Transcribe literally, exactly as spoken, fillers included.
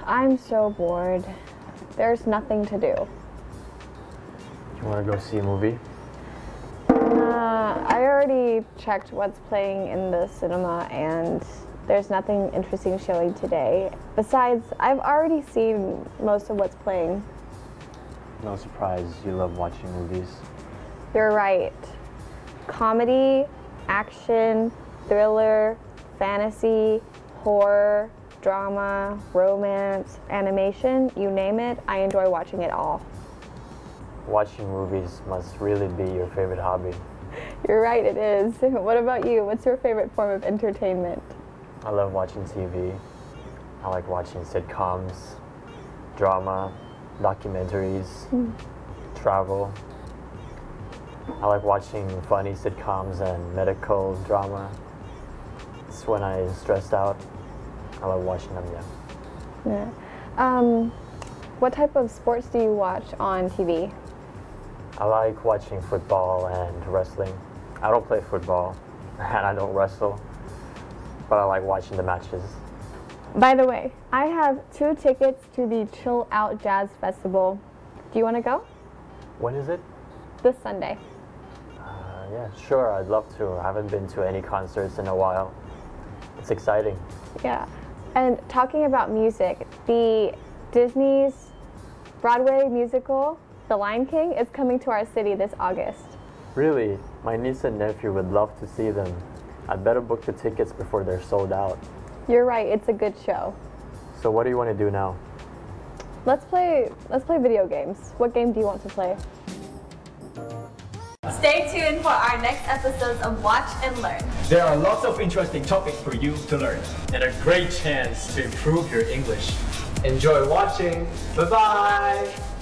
I'm so bored. There's nothing to do. You want to go see a movie? Uh, I already checked what's playing in the cinema and there's nothing interesting showing today. Besides, I've already seen most of what's playing. No surprise, you love watching movies. You're right. Comedy, action, thriller, fantasy, horror, drama, romance, animation, you name it, I enjoy watching it all. Watching movies must really be your favorite hobby. You're right, it is. What about you? What's your favorite form of entertainment? I love watching T V. I like watching sitcoms, drama, documentaries, mm. travel. I like watching funny sitcoms and medical drama. It's when I'm stressed out. I love watching them, yeah. Yeah. Um, what type of sports do you watch on T V? I like watching football and wrestling. I don't play football and I don't wrestle, but I like watching the matches. By the way, I have two tickets to the Chill Out Jazz Festival. Do you want to go? When is it? This Sunday. Uh, yeah, sure, I'd love to. I haven't been to any concerts in a while. It's exciting. Yeah, and talking about music, the Disney's Broadway musical, The Lion King, is coming to our city this August. Really? My niece and nephew would love to see them. I'd better book the tickets before they're sold out. You're right, it's a good show. So what do you want to do now? Let's play, let's play video games. What game do you want to play? Stay tuned for our next episodes of Watch and Learn. There are lots of interesting topics for you to learn. And a great chance to improve your English. Enjoy watching. Bye-bye.